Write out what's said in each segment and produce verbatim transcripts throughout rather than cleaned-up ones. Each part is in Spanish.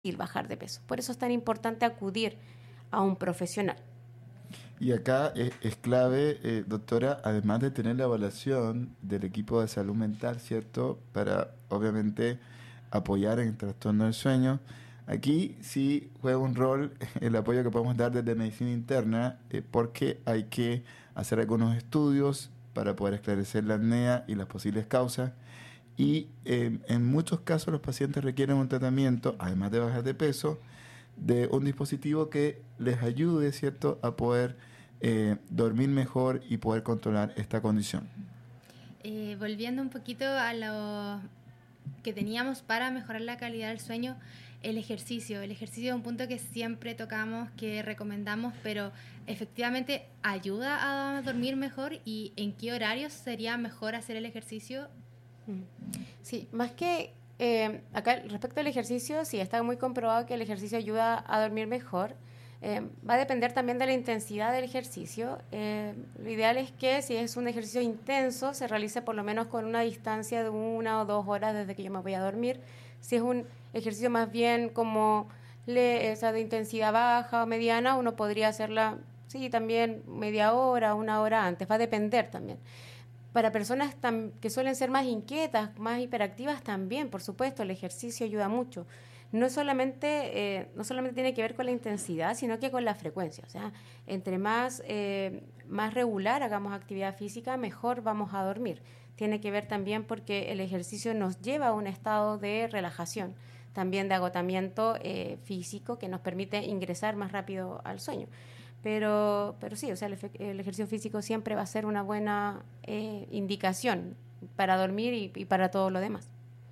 bajar de peso. Por eso es tan importante acudir a un profesional. Y acá es, es clave, eh, doctora, además de tener la evaluación del equipo de salud mental, ¿cierto? Para, obviamente, apoyar en el trastorno del sueño. Aquí sí juega un rol el apoyo que podemos dar desde medicina interna, eh, porque hay que hacer algunos estudios para poder esclarecer la apnea y las posibles causas. Y eh, en muchos casos los pacientes requieren un tratamiento, además de bajar de peso, de un dispositivo que les ayude, ¿cierto?, a poder eh, dormir mejor y poder controlar esta condición. Eh, volviendo un poquito a lo que teníamos para mejorar la calidad del sueño, el ejercicio. El ejercicio es un punto que siempre tocamos, que recomendamos, pero efectivamente ayuda a dormir mejor. ¿Y en qué horarios sería mejor hacer el ejercicio? Sí, más que eh, acá respecto al ejercicio, sí, está muy comprobado que el ejercicio ayuda a dormir mejor. Eh, va a depender también de la intensidad del ejercicio. Eh, lo ideal es que si es un ejercicio intenso se realice por lo menos con una distancia de una o dos horas desde que yo me voy a dormir. Si es un ejercicio más bien como le, esa de intensidad baja o mediana, uno podría hacerla, sí, también media hora, una hora antes. Va a depender también. Para personas tam, que suelen ser más inquietas, más hiperactivas también, por supuesto, el ejercicio ayuda mucho. No solamente, eh, no solamente tiene que ver con la intensidad, sino que con la frecuencia. O sea, entre más, eh, más regular hagamos actividad física, mejor vamos a dormir. Tiene que ver también porque el ejercicio nos lleva a un estado de relajación, también de agotamiento eh, físico que nos permite ingresar más rápido al sueño. Pero, pero sí, o sea, el, el ejercicio físico siempre va a ser una buena eh, indicación para dormir y, y para todo lo demás.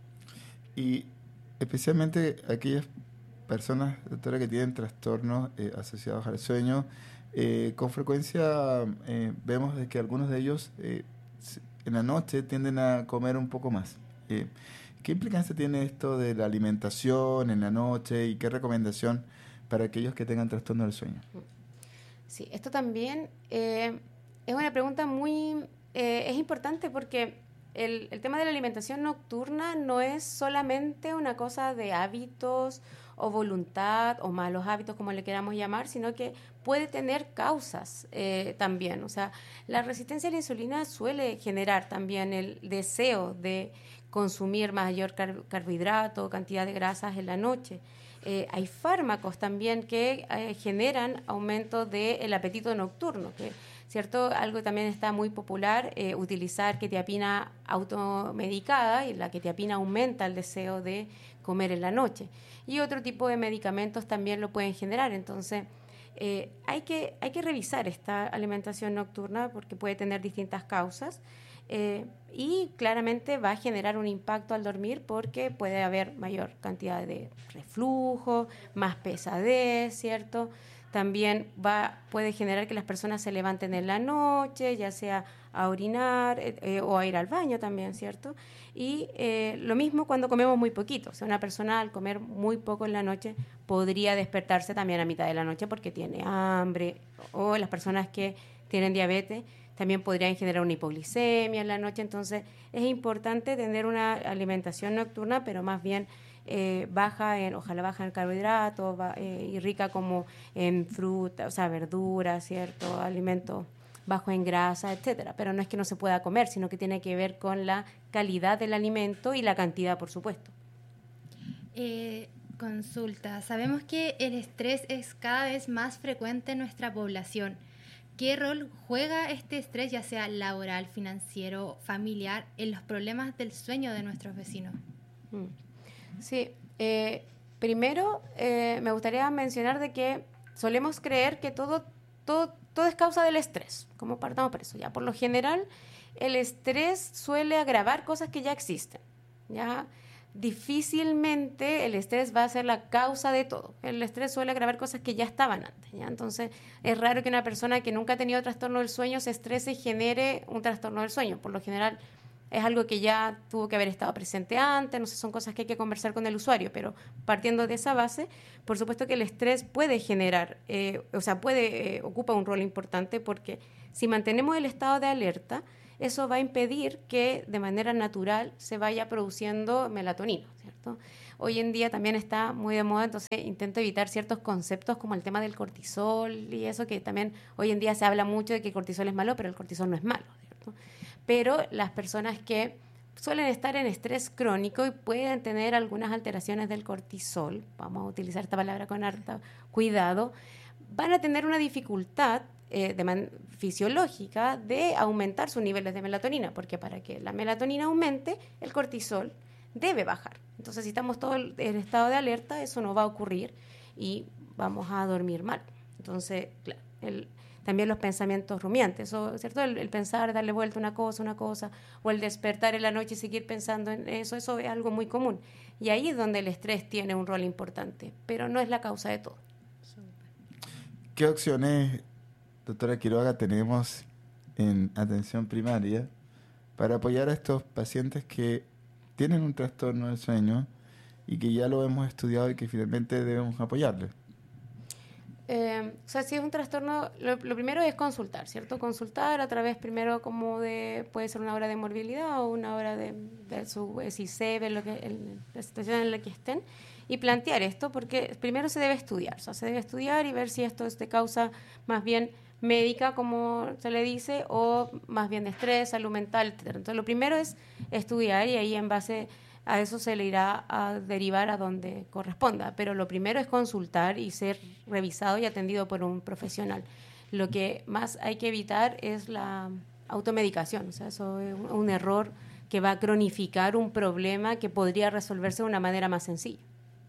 Y especialmente aquellas personas, doctora, que tienen trastornos eh, asociados al sueño, eh, con frecuencia eh, vemos de que algunos de ellos eh, en la noche tienden a comer un poco más. Eh, ¿Qué implicancia tiene esto de la alimentación en la noche y qué recomendación para aquellos que tengan trastorno del sueño? Sí, esto también eh, es una pregunta muy eh, es importante porque el, el tema de la alimentación nocturna no es solamente una cosa de hábitos o voluntad o malos hábitos, como le queramos llamar, sino que puede tener causas eh, también. O sea, la resistencia a la insulina suele generar también el deseo de consumir mayor car- carbohidrato, cantidad de grasas en la noche. Eh, hay fármacos también que eh, generan aumento del apetito nocturno, que, ¿cierto? Algo también está muy popular, eh, utilizar quetiapina automedicada, y la quetiapina aumenta el deseo de comer en la noche. Y otro tipo de medicamentos también lo pueden generar, entonces eh, hay que, hay que revisar esta alimentación nocturna porque puede tener distintas causas. Eh, y claramente va a generar un impacto al dormir porque puede haber mayor cantidad de reflujo, más pesadez, ¿cierto? También va, puede generar que las personas se levanten en la noche, ya sea a orinar eh, o a ir al baño también, ¿cierto? Y eh, lo mismo cuando comemos muy poquito. O sea, una persona al comer muy poco en la noche podría despertarse también a mitad de la noche porque tiene hambre, o las personas que tienen diabetes también podrían generar una hipoglicemia en la noche. Entonces es importante tener una alimentación nocturna, pero más bien eh, baja en, ojalá baja en carbohidratos va, eh, y rica como en fruta, o sea, verduras, ¿cierto? Alimentos bajo en grasa, etcétera. Pero no es que no se pueda comer, sino que tiene que ver con la calidad del alimento y la cantidad, por supuesto. Eh, consulta, sabemos que el estrés es cada vez más frecuente en nuestra población. ¿Qué rol juega este estrés, ya sea laboral, financiero, familiar, en los problemas del sueño de nuestros vecinos? Sí, eh, primero eh, me gustaría mencionar de que solemos creer que todo, todo, todo es causa del estrés, como partamos por eso. Ya, por lo general, el estrés suele agravar cosas que ya existen, ya. Difícilmente el estrés va a ser la causa de todo. El estrés suele agravar cosas que ya estaban antes, ¿ya? Entonces es raro que una persona que nunca ha tenido trastorno del sueño se estrese y genere un trastorno del sueño. Por lo general es algo que ya tuvo que haber estado presente antes, no sé, son cosas que hay que conversar con el usuario, pero partiendo de esa base, por supuesto que el estrés puede generar, eh, o sea, puede, eh, ocupa un rol importante porque si mantenemos el estado de alerta, eso va a impedir que de manera natural se vaya produciendo melatonina, ¿cierto? hoy en día también está muy de moda, entonces intento evitar ciertos conceptos como el tema del cortisol y eso, que también hoy en día se habla mucho de que el cortisol es malo, pero el cortisol no es malo, ¿cierto? Pero las personas que suelen estar en estrés crónico y pueden tener algunas alteraciones del cortisol, vamos a utilizar esta palabra con harta cuidado, van a tener una dificultad eh, de man- fisiológica de aumentar sus niveles de melatonina, porque para que la melatonina aumente, el cortisol debe bajar. Entonces, si estamos todos en estado de alerta, eso no va a ocurrir y vamos a dormir mal. Entonces, claro, el, también los pensamientos rumiantes, o, ¿cierto? El, el pensar, darle vuelta una cosa, una cosa, o el despertar en la noche y seguir pensando en eso, eso es algo muy común. Y ahí es donde el estrés tiene un rol importante, pero no es la causa de todo. ¿Qué opciones, doctora Quiroga, tenemos en atención primaria para apoyar a estos pacientes que tienen un trastorno del sueño y que ya lo hemos estudiado y que finalmente debemos apoyarles? Eh, o sea, si es un trastorno, lo, lo primero es consultar, ¿cierto? Consultar a través primero como de, puede ser una hora de morbilidad o una hora de, de su S I C, ver lo que, el, la situación en la que estén y plantear esto, porque primero se debe estudiar, o sea, se debe estudiar y ver si esto es de causa más bien médica, como se le dice, o más bien de estrés, salud mental, etcétera. Entonces, lo primero es estudiar y ahí en base a eso se le irá a derivar a donde corresponda, pero lo primero es consultar y ser revisado y atendido por un profesional. Lo que más hay que evitar es la automedicación, o sea, eso es un, un error que va a cronificar un problema que podría resolverse de una manera más sencilla.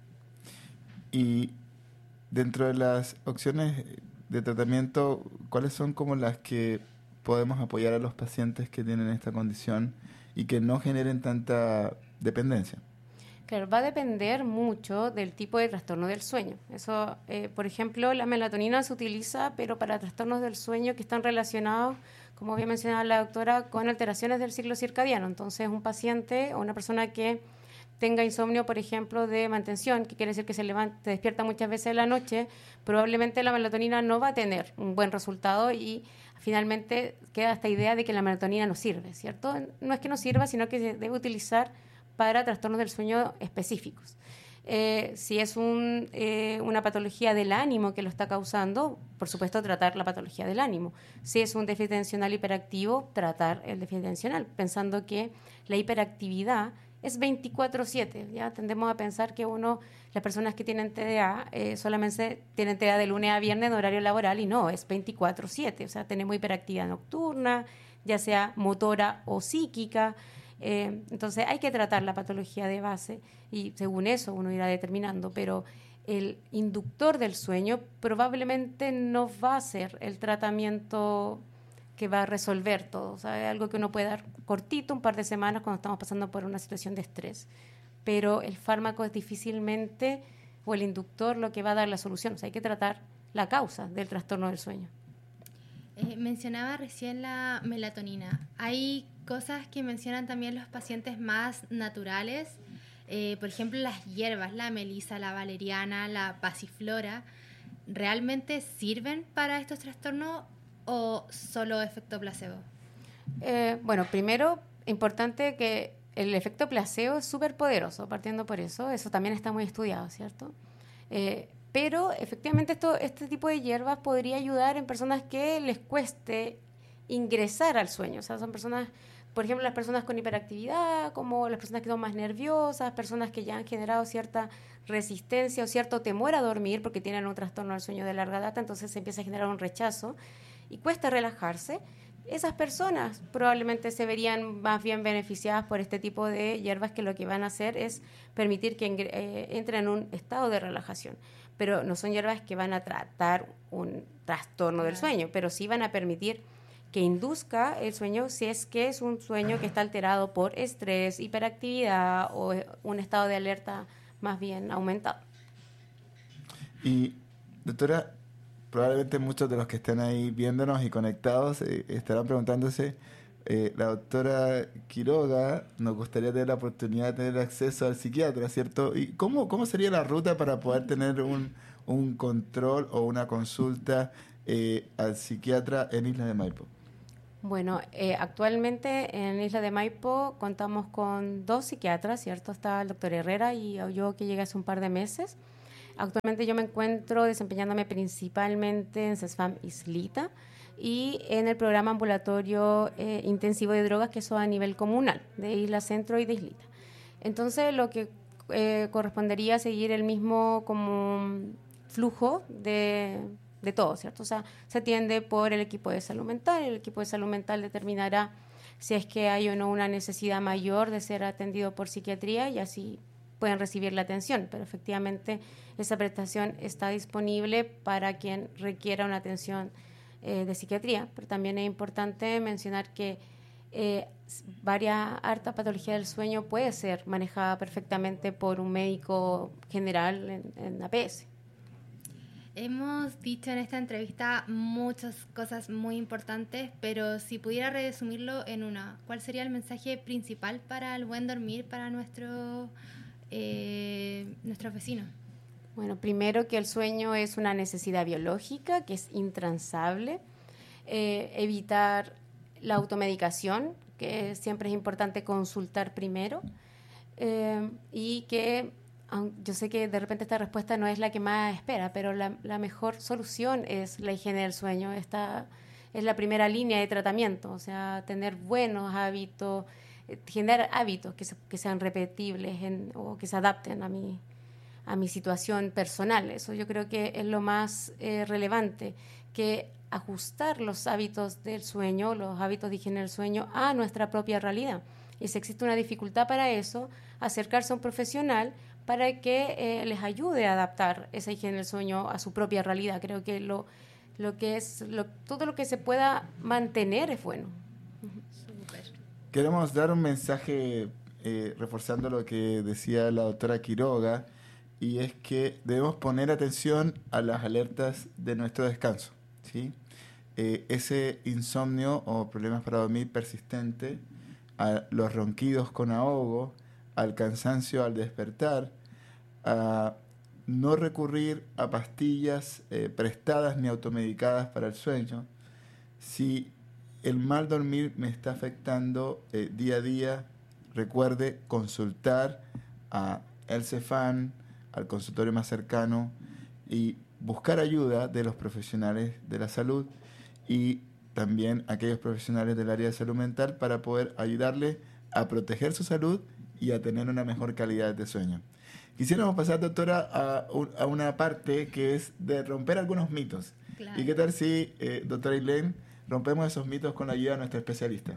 Y dentro de las opciones de tratamiento, ¿cuáles son como las que podemos apoyar a los pacientes que tienen esta condición y que no generen tanta dependencia? Claro, va a depender mucho del tipo de trastorno del sueño. Eso, eh, por ejemplo, la melatonina se utiliza, pero para trastornos del sueño que están relacionados, como había mencionado la doctora, con alteraciones del ciclo circadiano. Entonces, un paciente o una persona que tenga insomnio, por ejemplo, de mantención, que quiere decir que se levanta, se despierta muchas veces en la noche, probablemente la melatonina no va a tener un buen resultado y finalmente queda esta idea de que la melatonina no sirve, ¿cierto? No es que no sirva, sino que se debe utilizar para trastornos del sueño específicos. Eh, si es un, eh, una patología del ánimo que lo está causando, por supuesto tratar la patología del ánimo. Si es un déficit atencional hiperactivo, tratar el déficit atencional, pensando que la hiperactividad es veinticuatro siete, ya tendemos a pensar que uno, las personas que tienen T D A eh, solamente tienen T D A de lunes a viernes en horario laboral y no, es veinticuatro siete, o sea, tenemos hiperactividad nocturna, ya sea motora o psíquica, eh, entonces hay que tratar la patología de base y según eso uno irá determinando, pero el inductor del sueño probablemente no va a ser el tratamiento que va a resolver todo, o sea, es algo que uno puede dar cortito, un par de semanas cuando estamos pasando por una situación de estrés, pero el fármaco es difícilmente, o el inductor, lo que va a dar la solución, o sea, hay que tratar la causa del trastorno del sueño. Eh, mencionaba recién la melatonina. Hay cosas que mencionan también los pacientes más naturales, eh, por ejemplo, las hierbas, la melisa, la valeriana, la pasiflora, ¿realmente sirven para estos trastornos o solo efecto placebo? Eh, bueno, primero, importante que el efecto placebo es súper poderoso, partiendo por eso, eso también está muy estudiado, ¿cierto? Eh, pero efectivamente esto, este tipo de hierbas podría ayudar en personas que les cueste ingresar al sueño, o sea, son personas, por ejemplo, las personas con hiperactividad, como las personas que son más nerviosas, personas que ya han generado cierta resistencia o cierto temor a dormir porque tienen un trastorno del sueño de larga data, entonces se empieza a generar un rechazo y cuesta relajarse. Esas personas probablemente se verían más bien beneficiadas por este tipo de hierbas que lo que van a hacer es permitir que eh, entren en un estado de relajación. Pero no son hierbas que van a tratar un trastorno del sueño, pero sí van a permitir que induzca el sueño si es que es un sueño que está alterado por estrés, hiperactividad o un estado de alerta más bien aumentado. Y, doctora, probablemente muchos de los que estén ahí viéndonos y conectados eh, estarán preguntándose, eh, la doctora Quiroga nos gustaría tener la oportunidad de tener acceso al psiquiatra, ¿cierto? ¿Y cómo, cómo sería la ruta para poder tener un, un control o una consulta eh, al psiquiatra en Isla de Maipo? Bueno, eh, actualmente en Isla de Maipo contamos con dos psiquiatras, ¿cierto? Está el doctor Herrera y yo que llegué hace un par de meses. Actualmente yo me encuentro desempeñándome principalmente en CESFAM Islita y en el programa ambulatorio eh, intensivo de drogas, que eso a nivel comunal, de Isla Centro y de Islita. Entonces, lo que eh, correspondería a seguir el mismo como flujo de, de todo, ¿cierto? O sea, se atiende por el equipo de salud mental, el equipo de salud mental determinará si es que hay o no una necesidad mayor de ser atendido por psiquiatría y así pueden recibir la atención, pero efectivamente esa prestación está disponible para quien requiera una atención eh, de psiquiatría, pero también es importante mencionar que eh, varias harta patología del sueño puede ser manejada perfectamente por un médico general en, en A P S. Hemos dicho en esta entrevista muchas cosas muy importantes, pero si pudiera resumirlo en una, ¿cuál sería el mensaje principal para el buen dormir para nuestro, eh, nuestros vecinos? Bueno, primero que el sueño es una necesidad biológica que es intransable. Eh, evitar la automedicación, que siempre es importante consultar primero. Eh, y que yo sé que de repente esta respuesta no es la que más espera, pero la, la mejor solución es la higiene del sueño. Esta es la primera línea de tratamiento, o sea, tener buenos hábitos, eh, generar hábitos que, se, que sean repetibles en, o que se adapten a mi, a mi situación personal. Eso yo creo que es lo más eh, relevante, que ajustar los hábitos del sueño, los hábitos de higiene del sueño a nuestra propia realidad. Y si existe una dificultad para eso, acercarse a un profesional para que eh, les ayude a adaptar esa higiene del sueño a su propia realidad. Creo que lo, lo que es lo, todo lo que se pueda mantener es bueno. Súper. Queremos dar un mensaje eh, reforzando lo que decía la doctora Quiroga, y es que debemos poner atención a las alertas de nuestro descanso, ¿sí? Eh, ese insomnio o problemas para dormir persistente, a los ronquidos con ahogo, al cansancio al despertar, a no recurrir a pastillas eh, prestadas ni automedicadas para el sueño. Si el mal dormir me está afectando eh, día a día, recuerde consultar a el CEFAM, al consultorio más cercano, y buscar ayuda de los profesionales de la salud y también aquellos profesionales del área de salud mental para poder ayudarle a proteger su salud y a tener una mejor calidad de sueño. Quisiéramos pasar, doctora, a, un, a una parte que es de romper algunos mitos. Claro. ¿Y qué tal si, eh, doctora Ailén, rompemos esos mitos con la ayuda de nuestra especialista?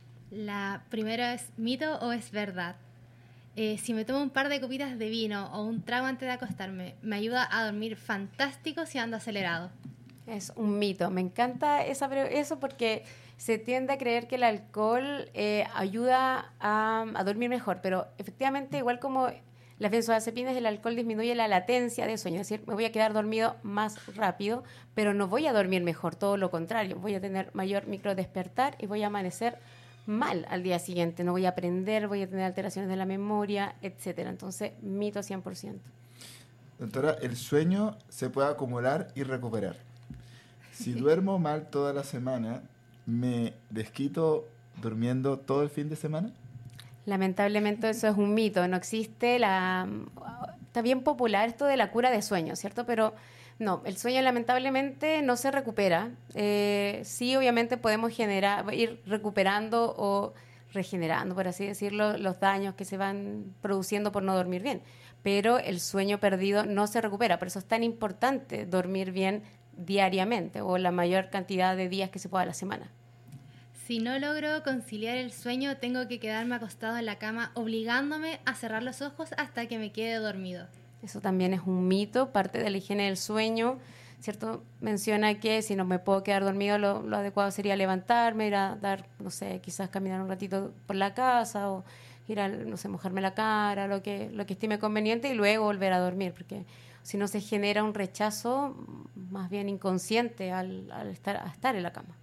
La primera es mito o es verdad. Eh, si me tomo un par de copitas de vino o un trago antes de acostarme, me ayuda a dormir fantástico si ando acelerado. Es un mito. Me encanta esa, eso porque se tiende a creer que el alcohol eh, ayuda a, a dormir mejor, pero efectivamente, igual como las benzodiazepinas, el alcohol disminuye la latencia de sueño, es decir, me voy a quedar dormido más rápido, pero no voy a dormir mejor, todo lo contrario, voy a tener mayor microdespertar y voy a amanecer mal al día siguiente, no voy a aprender, voy a tener alteraciones de la memoria, etcétera. Entonces, mito cien por ciento. Doctora, el sueño se puede acumular y recuperar. Si duermo mal toda la semana, ¿me desquito durmiendo todo el fin de semana? Lamentablemente eso es un mito, no existe la... Está bien popular esto de la cura de sueño, ¿cierto? Pero no, el sueño lamentablemente no se recupera. Eh, sí, obviamente podemos generar, ir recuperando o regenerando, por así decirlo, los daños que se van produciendo por no dormir bien. Pero el sueño perdido no se recupera, por eso es tan importante dormir bien diariamente o la mayor cantidad de días que se pueda a la semana. Si no logro conciliar el sueño, tengo que quedarme acostado en la cama obligándome a cerrar los ojos hasta que me quede dormido. Eso también es un mito, parte de la higiene del sueño, ¿cierto? Menciona que si no me puedo quedar dormido, lo, lo adecuado sería levantarme, ir a dar, no sé, quizás caminar un ratito por la casa o ir a, no sé, mojarme la cara, lo que, lo que estime conveniente y luego volver a dormir, porque si no se genera un rechazo más bien inconsciente al, al estar, a estar en la cama.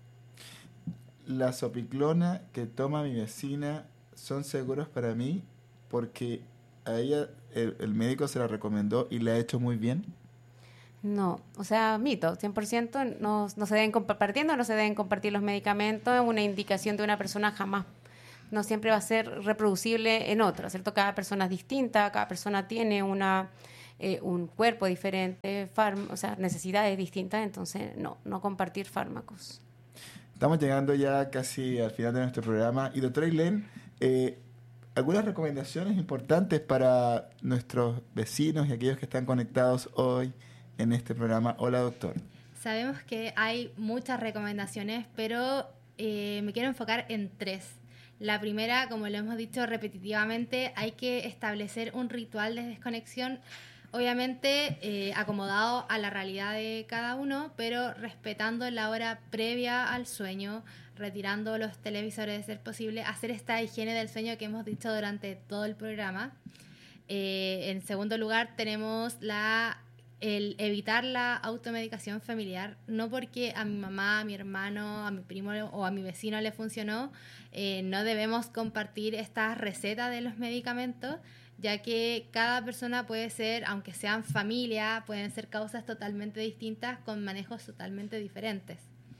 La sopiclona que toma mi vecina son seguros para mí porque a ella el, el médico se la recomendó y le ha hecho muy bien. No, o sea, mito, cien por ciento no, no se deben compartiendo, no se deben compartir los medicamentos, una indicación de una persona jamás, no siempre va a ser reproducible en otra, ¿cierto? Cada persona es distinta, cada persona tiene una eh, un cuerpo diferente, farm, o sea, necesidades distintas, entonces no, no compartir fármacos. Estamos llegando ya casi al final de nuestro programa y doctora Ailén, eh, algunas recomendaciones importantes para nuestros vecinos y aquellos que están conectados hoy en este programa. Hola, doctor. Sabemos que hay muchas recomendaciones, pero eh, me quiero enfocar en tres. La primera, como lo hemos dicho repetitivamente, hay que establecer un ritual de desconexión, obviamente eh, acomodado a la realidad de cada uno, pero respetando la hora previa al sueño, retirando los televisores de ser posible, hacer esta higiene del sueño que hemos dicho durante todo el programa. Eh, en segundo lugar, tenemos la el evitar la automedicación familiar, no porque a mi mamá, a mi hermano, a mi primo o a mi vecino le funcionó, eh, no debemos compartir esta receta de los medicamentos, ya que cada persona puede ser, aunque sean familia, pueden ser causas totalmente distintas con manejos totalmente diferentes.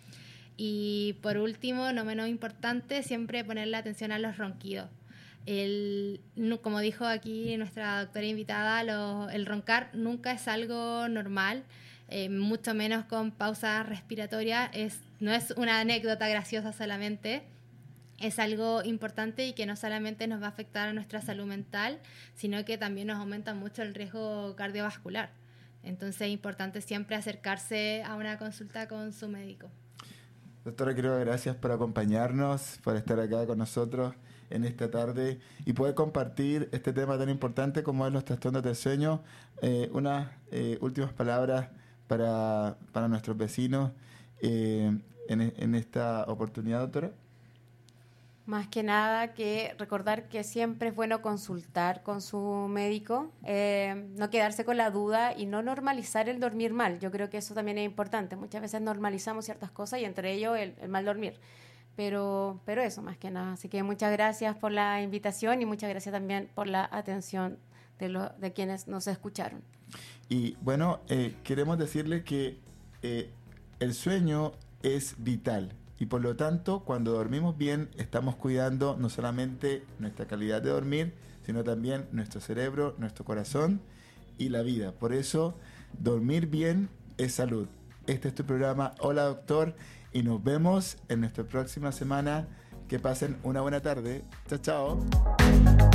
Y por último, no menos importante, siempre ponerle atención a los ronquidos. El, como dijo aquí nuestra doctora invitada, lo, el roncar nunca es algo normal, eh, mucho menos con pausas respiratorias. Es, no es una anécdota graciosa solamente, es algo importante y que no solamente nos va a afectar a nuestra salud mental, sino que también nos aumenta mucho el riesgo cardiovascular. Entonces es importante siempre acercarse a una consulta con su médico. Doctora Quiroga, gracias por acompañarnos, por estar acá con nosotros en esta tarde y poder compartir este tema tan importante como es los trastornos del sueño. Eh, unas eh, últimas palabras para, para nuestros vecinos eh, en, en esta oportunidad, doctora. Más que nada que recordar que siempre es bueno consultar con su médico, eh, no quedarse con la duda y no normalizar el dormir mal. Yo creo que eso también es importante. Muchas veces normalizamos ciertas cosas y entre ellos el, el mal dormir. Pero, pero eso más que nada. Así que muchas gracias por la invitación y muchas gracias también por la atención de, lo, de quienes nos escucharon. Y bueno, eh, queremos decirle que eh, el sueño es vital y por lo tanto cuando dormimos bien estamos cuidando no solamente nuestra calidad de dormir, sino también nuestro cerebro, nuestro corazón y la vida. Por eso, dormir bien es salud. Este es tu programa Hola Doctor. Y nos vemos en nuestra próxima semana. Que pasen una buena tarde. Chao, chao.